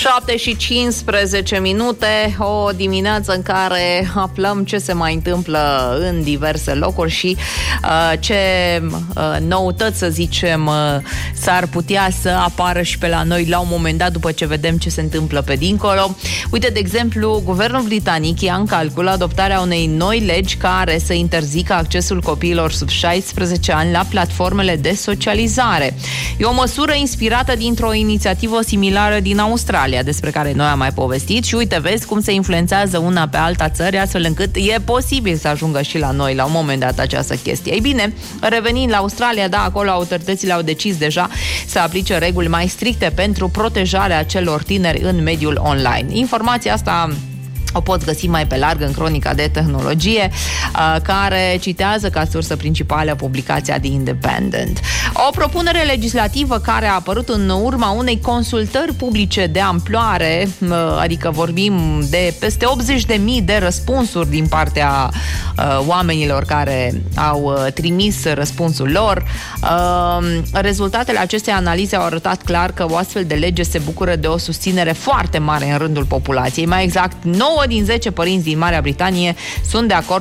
7:15, o dimineață în care aflăm ce se mai întâmplă în diverse locuri și ce noutăți, să zicem, s-ar putea să apară și pe la noi la un moment dat după ce vedem ce se întâmplă pe dincolo. Uite, de exemplu, guvernul britanic ia în calcul adoptarea unei noi legi care să interzică accesul copiilor sub 16 ani la platformele de socializare. E o măsură inspirată dintr-o inițiativă similară din Australia, despre care noi am mai povestit și uite, vezi cum se influențează una pe alta țări, astfel încât e posibil să ajungă și la noi la un moment dat această chestie. Ei bine, revenind la Australia, da, acolo autoritățile au decis deja să aplice reguli mai stricte pentru protejarea celor tineri în mediul online. Informația asta o poți găsi mai pe larg în cronica de tehnologie, care citează ca sursă principală publicația The Independent. O propunere legislativă care a apărut în urma unei consultări publice de amploare, adică vorbim de peste 80.000 de răspunsuri din partea oamenilor care au trimis răspunsul lor. Rezultatele acestei analize au arătat clar că o astfel de lege se bucură de o susținere foarte mare în rândul populației. Mai exact, 9 din 10 părinți din Marea Britanie sunt de acord